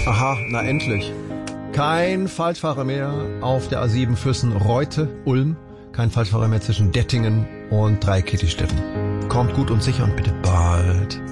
Aha, na endlich. Kein Falschfahrer mehr auf der A7 Füssen-Reute-Ulm. Kein Falschfahrer mehr zwischen Dettingen und Dreikietistetten. Kommt gut und sicher und bitte bald.